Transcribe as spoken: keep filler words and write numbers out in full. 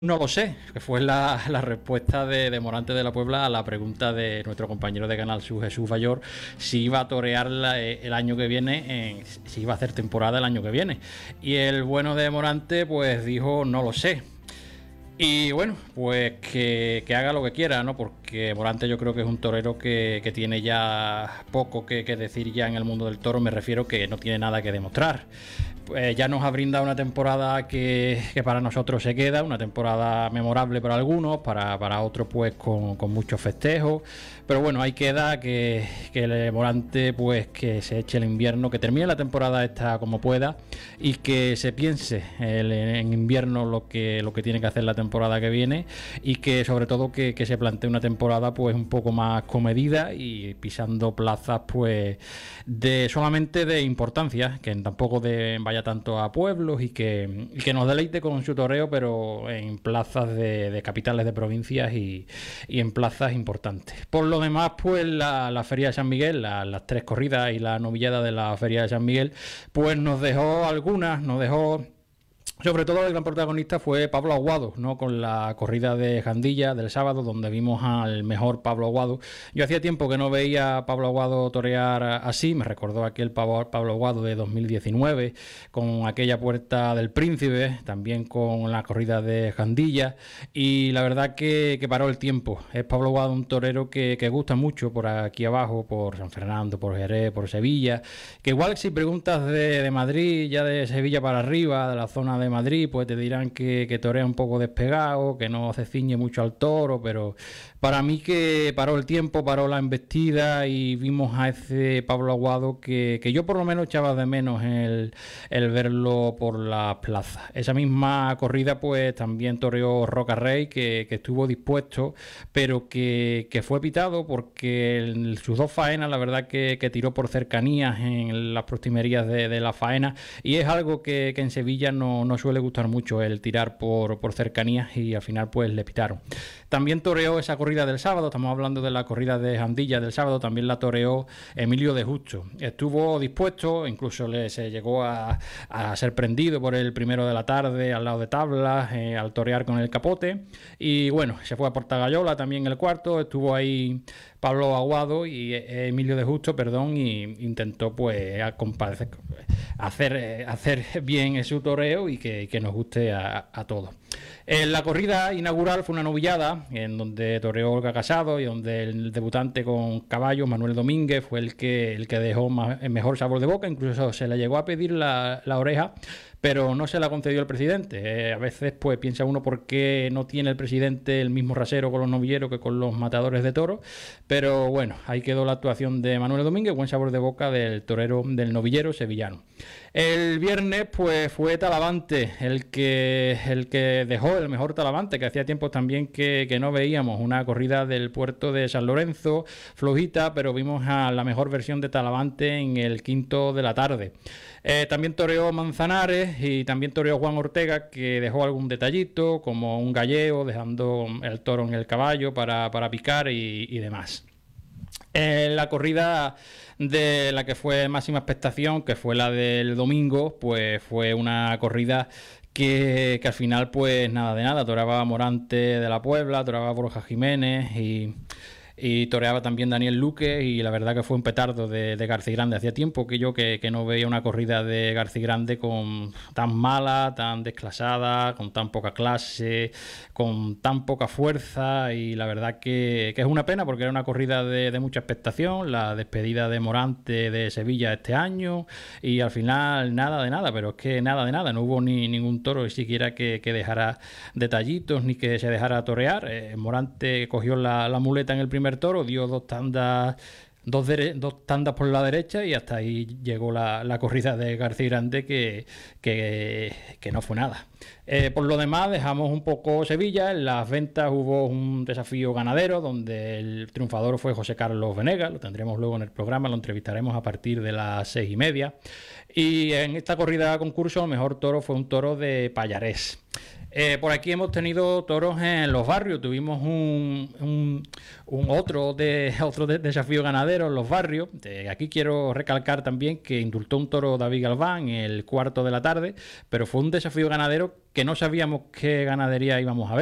No lo sé, que fue la, la respuesta de, de Morante de la Puebla a la pregunta de nuestro compañero de Canal Sur, Jesús Bayor, si iba a torear la, el año que viene, en, si iba a hacer temporada el año que viene. Y el bueno de Morante pues dijo, no lo sé. Y bueno, pues que, que haga lo que quiera, ¿no? Porque Morante yo creo que es un torero que, que tiene ya poco que, que decir ya en el mundo del toro, me refiero que no tiene nada que demostrar. Pues ya nos ha brindado una temporada que, que para nosotros se queda, una temporada memorable para algunos, para, para otros pues con, con muchos festejos, pero bueno, ahí queda que, que el Morante pues que se eche el invierno, que termine la temporada esta como pueda y que se piense el, en invierno lo que, lo que tiene que hacer la temporada que viene y que sobre todo que, que se plantee una temporada pues un poco más comedida y pisando plazas pues de solamente de importancia, que tampoco de vaya tanto a pueblos y que, y que nos deleite con su toreo, pero en plazas de, de capitales de provincias y, y en plazas importantes. Por lo demás, pues la, la Feria de San Miguel, la, las tres corridas y la novillada de la Feria de San Miguel, pues nos dejó algunas, nos dejó... Sobre todo el gran protagonista fue Pablo Aguado, ¿no? Con la corrida de Jandilla del sábado, donde vimos al mejor Pablo Aguado. Yo hacía tiempo que no veía a Pablo Aguado torear así, me recordó aquel Pablo Aguado de dos mil diecinueve, con aquella Puerta del Príncipe, también con la corrida de Jandilla, y la verdad que, que paró el tiempo. Es Pablo Aguado un torero que, que gusta mucho por aquí abajo, por San Fernando, por Jerez, por Sevilla, que igual si preguntas de, de Madrid, ya de Sevilla para arriba, de la zona de Madrid, pues te dirán que, que torea un poco despegado, que no se ciñe mucho al toro, pero para mí que paró el tiempo, paró la embestida y vimos a ese Pablo Aguado que, que yo por lo menos echaba de menos el, el verlo por la plaza. Esa misma corrida pues también toreó Roca Rey, que, que estuvo dispuesto, pero que, que fue pitado porque en sus dos faenas la verdad que, que tiró por cercanías en las proximerías de, de la faena, y es algo que, que en Sevilla no, no suele gustar mucho, el tirar por, por cercanías, y al final pues le pitaron. También toreó esa corrida del sábado, estamos hablando de la corrida de Jandilla del sábado, también la toreó Emilio de Justo. Estuvo dispuesto, incluso le, se llegó a, a ser prendido por el primero de la tarde al lado de tablas, eh, al torear con el capote, y bueno, se fue a Portagayola también el cuarto, estuvo ahí Pablo Aguado y eh, Emilio de Justo, perdón, y intentó pues a comparecer, hacer, eh, hacer bien su toreo y que, que nos guste a, a todos. En la corrida inaugural fue una novillada en donde toreó Olga Casado y donde el debutante con caballos, Manuel Domínguez, fue el que, el que dejó más, el mejor sabor de boca. Incluso se le llegó a pedir la, la oreja, pero no se la concedió el presidente. Eh, a veces pues piensa uno por qué no tiene el presidente el mismo rasero con los novilleros que con los matadores de toros, pero bueno, ahí quedó la actuación de Manuel Domínguez, buen sabor de boca del torero, del novillero sevillano. El viernes pues fue Talavante el que, el que dejó el mejor Talavante, que hacía tiempo también que, que no veíamos una corrida del puerto de San Lorenzo, flojita, pero vimos a la mejor versión de Talavante en el quinto de la tarde. Eh, también toreó Manzanares y también toreó Juan Ortega, que dejó algún detallito, como un galleo, dejando el toro en el caballo para, para picar y, y demás. En la corrida de la que fue máxima expectación, que fue la del domingo, pues fue una corrida que, que al final pues nada de nada, toreaba Morante de la Puebla, toreaba Borja Jiménez y... y toreaba también Daniel Luque, y la verdad que fue un petardo de, de García Grande. Hacía tiempo que yo que, que no veía una corrida de García Grande con tan mala, tan desclasada, con tan poca clase, con tan poca fuerza, y la verdad que, que es una pena porque era una corrida de, de mucha expectación, la despedida de Morante de Sevilla este año, y al final nada de nada, pero es que nada de nada, no hubo ni ningún toro ni siquiera que, que dejara detallitos ni que se dejara torear. Eh, Morante cogió la, la muleta en el primer toro, dio dos tandas dos, dere- dos tandas por la derecha y hasta ahí llegó la, la corrida de García Grande, que, que, que no fue nada. Eh, por lo demás dejamos un poco Sevilla. En las ventas hubo un desafío ganadero donde el triunfador fue José Carlos Venegas, lo tendremos luego en el programa, lo entrevistaremos a partir de las seis y media, y en esta corrida concurso el mejor toro fue un toro de Payarés. Eh, por aquí hemos tenido toros en los barrios. Tuvimos un, un, un otro de otro de, desafío ganadero en los barrios. De, aquí quiero recalcar también que indultó un toro David Galván el cuarto de la tarde, pero fue un desafío ganadero que no sabíamos qué ganadería íbamos a ver.